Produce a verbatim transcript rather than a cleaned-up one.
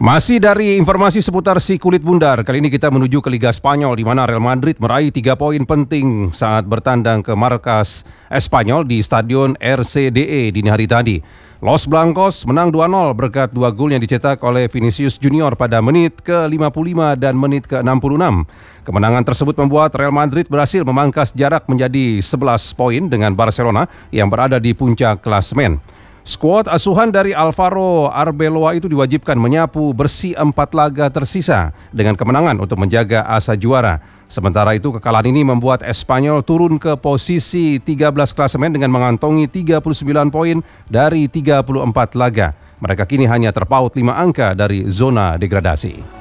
Masih dari informasi seputar si kulit bundar, kali ini kita menuju ke Liga Spanyol di mana Real Madrid meraih tiga poin penting saat bertandang ke markas Espanyol di Stadion R C D E dini hari tadi. Los Blancos menang dua nol berkat dua gol yang dicetak oleh Vinicius Junior pada menit ke lima puluh lima dan menit ke enam puluh enam. Kemenangan tersebut membuat Real Madrid berhasil memangkas jarak menjadi sebelas poin dengan Barcelona yang berada di puncak klasemen. Skuad asuhan dari Alvaro Arbeloa itu diwajibkan menyapu bersih empat laga tersisa dengan kemenangan untuk menjaga asa juara. Sementara itu kekalahan ini membuat Espanyol turun ke posisi tiga belas klasemen dengan mengantongi tiga puluh sembilan poin dari tiga puluh empat laga. Mereka kini hanya terpaut lima angka dari zona degradasi.